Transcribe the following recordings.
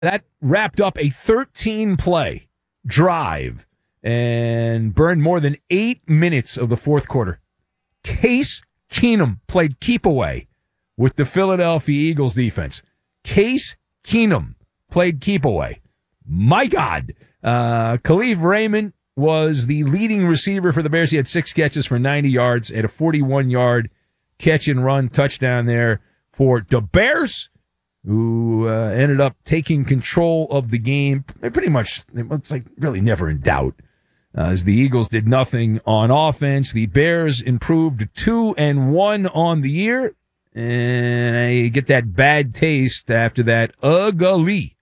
That wrapped up a 13-play drive and burned more than 8 minutes of the fourth quarter. Case Keenum played keep away with the Philadelphia Eagles defense. Case Keenum played keep away. My God. Khalif Raymond was the leading receiver for the Bears. He had 6 catches for 90 yards at a 41-yard catch and run touchdown there for the Bears, who ended up taking control of the game. Pretty much, it's like really never in doubt. As the Eagles did nothing on offense, the Bears improved to 2-1 on the year, and I get that bad taste after that ugly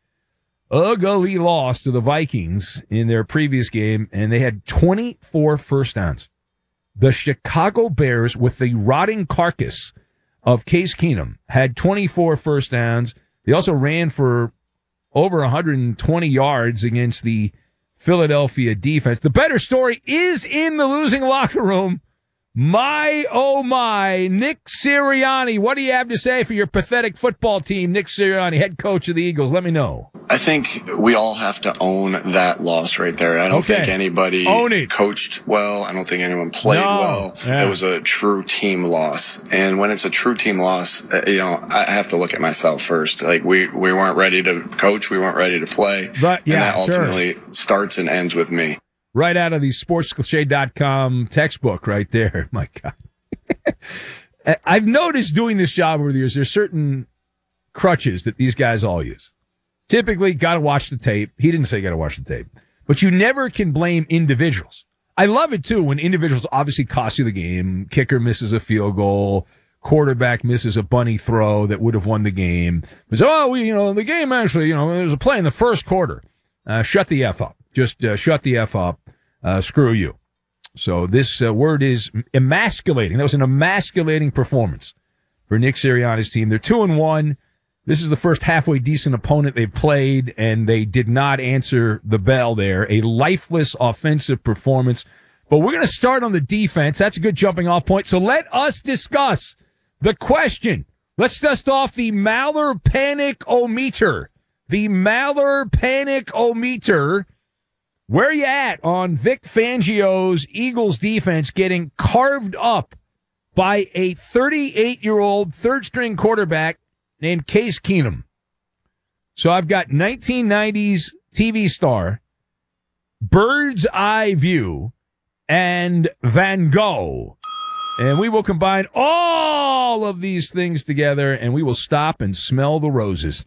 loss to the Vikings in their previous game, and they had 24 first downs. The Chicago Bears, with the rotting carcass of Case Keenum, had 24 first downs. They also ran for over 120 yards against the Philadelphia defense. The better story is in the losing locker room. My, oh my, Nick Sirianni. What do you have to say for your pathetic football team, Nick Sirianni, head coach of the Eagles? Let me know. I think we all have to own that loss right there. I don't think anybody coached well. I don't think anyone played well. Yeah. It was a true team loss. And when it's a true team loss, I have to look at myself first. Like we weren't ready to coach. We weren't ready to play. But, yeah, and that ultimately starts and ends with me. Right out of the sportscliche.com textbook right there. My God. I've noticed doing this job over the years, there's certain crutches that these guys all use. Typically, got to watch the tape. He didn't say got to watch the tape. But you never can blame individuals. I love it, too, when individuals obviously cost you the game. Kicker misses a field goal. Quarterback misses a bunny throw that would have won the game. Because, the game actually, there was a play in the first quarter. Shut the F up. Just shut the F up. Screw you. So this word is emasculating. That was an emasculating performance for Nick Sirianni's team. They're 2-1. This is the first halfway decent opponent they've played, and they did not answer the bell there. A lifeless offensive performance. But we're going to start on the defense. That's a good jumping off point. So let us discuss the question. Let's dust off the Maller Panic-O-Meter. The Maller Panic-O-Meter. Where are you at on Vic Fangio's Eagles defense getting carved up by a 38-year-old third-string quarterback named Case Keenum? So I've got 1990s TV star, Bird's Eye View, and Van Gogh. And we will combine all of these things together, and we will stop and smell the roses.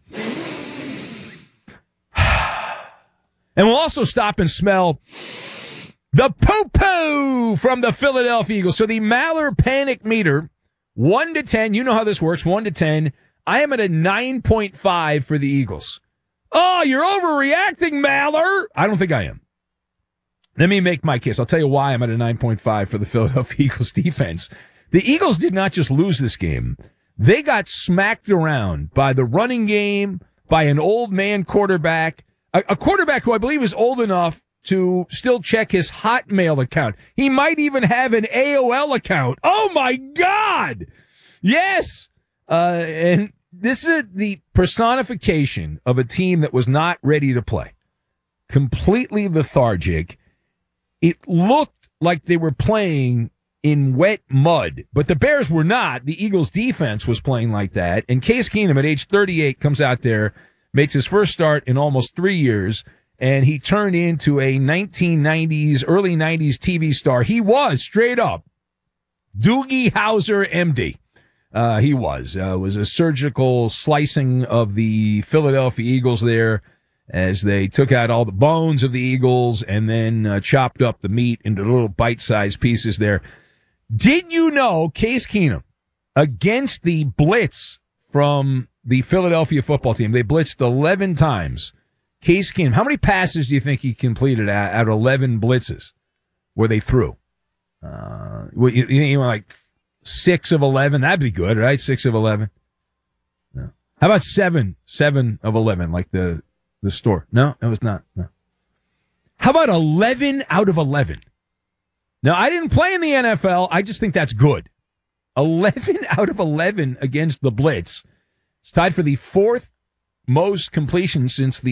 And we'll also stop and smell the poo-poo from the Philadelphia Eagles. So the Maller Panic Meter, 1 to 10. You know how this works, 1 to 10. I am at a 9.5 for the Eagles. Oh, you're overreacting, Maller. I don't think I am. Let me make my case. I'll tell you why I'm at a 9.5 for the Philadelphia Eagles defense. The Eagles did not just lose this game. They got smacked around by the running game, by an old man quarterback, a quarterback who I believe is old enough to still check his Hotmail account. He might even have an AOL account. Oh, my God! Yes! And this is the personification of a team that was not ready to play. Completely lethargic. It looked like they were playing in wet mud, but the Bears were not. The Eagles defense was playing like that. And Case Keenum at age 38 comes out there, makes his first start in almost 3 years, and he turned into a 1990s, early 90s TV star. He was straight up Doogie Howser, MD. He was. It was a surgical slicing of the Philadelphia Eagles there as they took out all the bones of the Eagles and then chopped up the meat into little bite-sized pieces there. Did you know Case Keenum, against the blitz from the Philadelphia football team, they blitzed 11 times. Case Keenum, how many passes do you think he completed out of 11 blitzes where they threw? Like 6 of 11. That'd be good, right? 6 of 11. No. How about 7 of 11, like the store? No, it was not. No. How about 11 out of 11? Now, I didn't play in the NFL. I just think that's good. 11 out of 11 against the blitz. It's tied for the 4th most completions since the